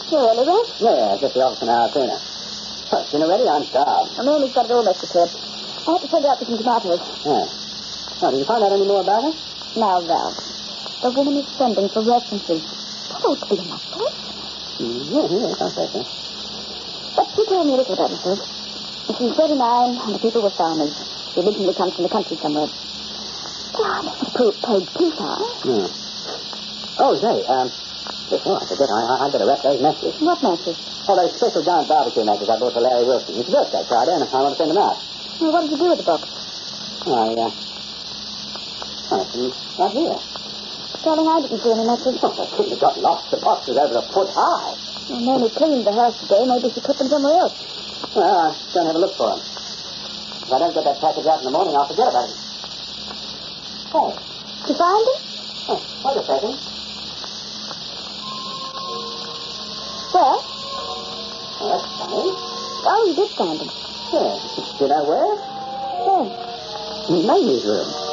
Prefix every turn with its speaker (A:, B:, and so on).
A: You early, Red?
B: Yeah, just the office an hour sooner. Oh, dinner ready? I'm starved.
A: Well, Amy's got it all mixed here. I have to send her out for some tomatoes.
B: Yeah. Oh, did you find out any more about her?
A: Now, Val, the woman is sending for references. That ought to be enough, right?
B: Yeah, I'll say so.
A: But she told me a little about herself. She's 39, and the people were farmers. She originally comes from the country somewhere. God, that's paid too far.
B: Hmm. Oh, say, before I forget, I better wrap those matches.
A: What matches?
B: Oh, those special giant barbecue matches I bought for Larry Wilson. It's birthday Friday, and I want to send them out.
A: Well, what did you do with the box?
B: It's right here.
A: Darling, I didn't see any matches.
B: Oh, I couldn't have got lost. The box was over a foot high.
A: Well, Mamie cleaned the house today. Maybe she put them somewhere else.
B: Well, I'll go and have a look for them. If I don't get that package out in the morning, I'll forget about it. Hey.
A: Did you find them?
B: Oh, wait a second.
A: Where?
B: Oh, that's funny.
A: Oh, you did find them.
B: Yeah. Do you know where?
A: Where?
B: In Mamie's room.